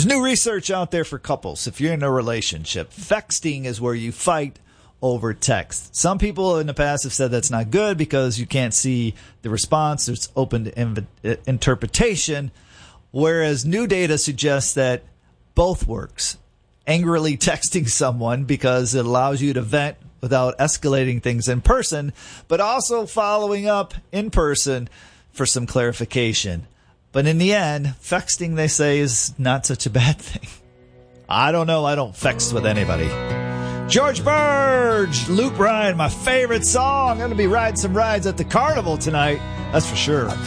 new research out there for couples. If you're in a relationship, texting is where you fight over text. Some people in the past have said that's not good because you can't see the response. It's open to interpretation. Whereas new data suggests that both works. Angrily texting someone because it allows you to vent without escalating things in person, but also following up in person for some clarification. But in the end, texting, they say, is not such a bad thing. I don't know. I don't text with anybody. George Burge, Loop Ride, my favorite song. I'm going to be riding some rides at the carnival tonight. That's for sure.